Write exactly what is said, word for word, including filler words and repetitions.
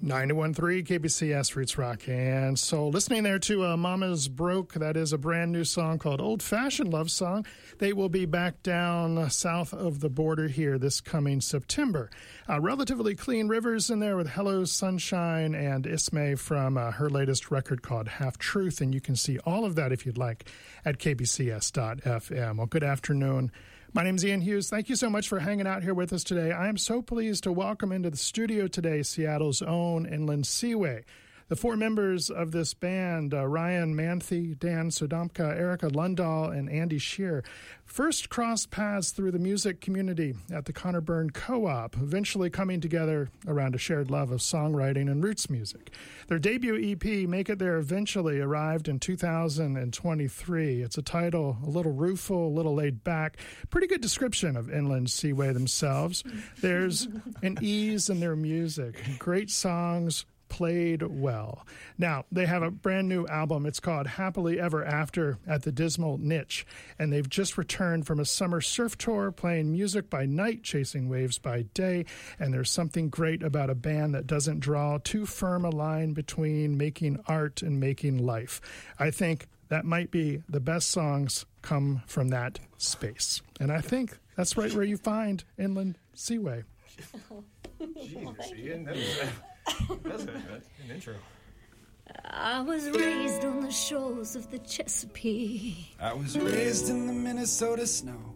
ninety-one point three K B C S Roots Rock and Soul. Listening there to uh, Mama's Broke, that is a brand new song called Old Fashioned Love Song. They will be back down south of the border here this coming September. Uh, relatively Clean Rivers in there with Hello Sunshine and Ismay from uh, her latest record called Half Truth, and you can see all of that if you'd like at k b c s dot f m. Well, good afternoon. My name is Ian Hughes. Thank you so much for hanging out here with us today. I am so pleased to welcome into the studio today Seattle's own Inland Seaway. The four members of this band, uh, Ryan Manthe, Dan Sodomka, Erica Lundahl, and Andy Shear, first crossed paths through the music community at the Connor Byrne Co-op, eventually coming together around a shared love of songwriting and roots music. Their debut E P, Make It There Eventually, arrived in two thousand twenty-three. It's a title a little rueful, a little laid back, pretty good description of Inland Seaway themselves. There's an ease in their music, great songs, played well. Now, they have a brand new album. It's called Happily Ever After at the Dismal Niche, and they've just returned from a summer surf tour playing music by night, chasing waves by day, and there's something great about a band that doesn't draw too firm a line between making art and making life. I think that might be the best songs come from that space, and I think that's right where you find Inland Seaway. Jesus, Ian, that was, that's a, an intro. I was raised on the shores of the Chesapeake. I was raised in the Minnesota snow.